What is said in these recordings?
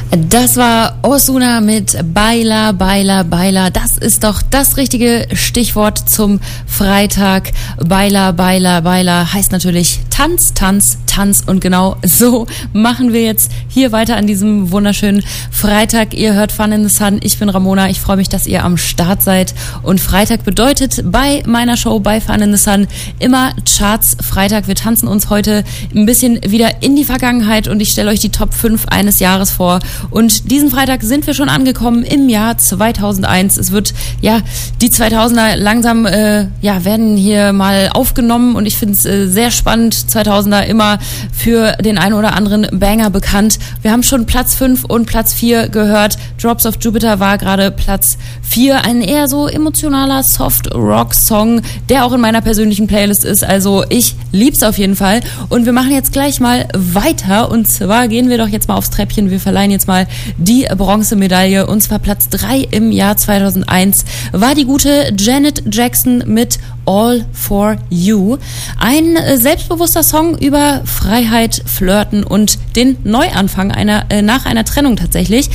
Das war Ozuna mit Baila, Baila, Baila. Das ist doch das richtige Stichwort zum Freitag. Baila, Baila, Baila heißt natürlich Tanz, Tanz, Tanz. Und genau so machen wir jetzt hier weiter an diesem wunderschönen Freitag. Ihr hört Fun in the Sun. Ich bin Ramona. Ich freue mich, dass ihr am Start seid. Und Freitag bedeutet bei meiner Show bei Fun in the Sun immer Charts Freitag. Wir tanzen uns heute ein bisschen wieder in die Vergangenheit und ich stelle euch die Top 5 eines Jahres vor. Und diesen Freitag sind wir schon angekommen im Jahr 2001. Es wird, die 2000er langsam, werden hier mal aufgenommen und ich finde es sehr spannend. 2000er immer für den einen oder anderen Banger bekannt. Wir haben schon Platz 5 und Platz 4 gehört. Drops of Jupiter war gerade Platz 4. Ein eher so emotionaler Soft-Rock-Song, der auch in meiner persönlichen Playlist ist. Also ich lieb's auf jeden Fall. Und wir machen jetzt gleich mal weiter. Und zwar gehen wir doch jetzt mal aufs Treppchen. Wir verleihen jetzt mal die Bronzemedaille. Und zwar Platz 3 im Jahr 2001 war die gute Janet Jackson mit All for You. Ein selbstbewusster Song über Freiheit, Flirten und den Neuanfang nach einer Trennung tatsächlich.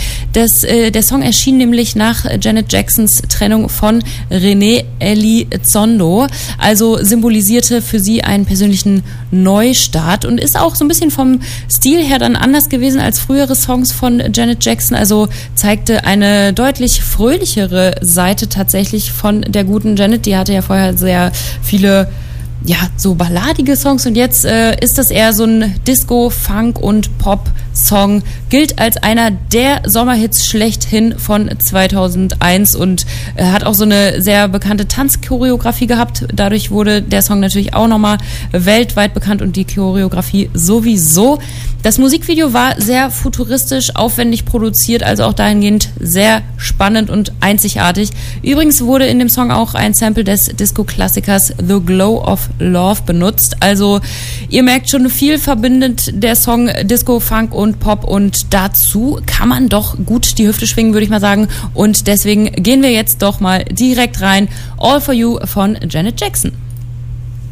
Der Song erschien nämlich nach Janet Jacksons Trennung von René Elizondo, also symbolisierte für sie einen persönlichen Neustart und ist auch so ein bisschen vom Stil her dann anders gewesen als frühere Songs von Janet Jackson, also zeigte eine deutlich fröhlichere Seite tatsächlich von der guten Janet. Die hatte ja vorher sehr viele so balladige Songs und jetzt ist das eher so ein Disco, Funk und Pop-Song, gilt als einer der Sommerhits schlechthin von 2001 und hat auch so eine sehr bekannte Tanzchoreografie gehabt. Dadurch wurde der Song natürlich auch nochmal weltweit bekannt und die Choreografie sowieso. Das Musikvideo war sehr futuristisch, aufwendig produziert, also auch dahingehend sehr spannend und einzigartig. Übrigens wurde in dem Song auch ein Sample des Disco-Klassikers The Glow of Love benutzt. Also ihr merkt schon, viel verbindet der Song Disco, Funk und Pop und dazu kann man doch gut die Hüfte schwingen, würde ich mal sagen. Und deswegen gehen wir jetzt doch mal direkt rein. All for You von Janet Jackson.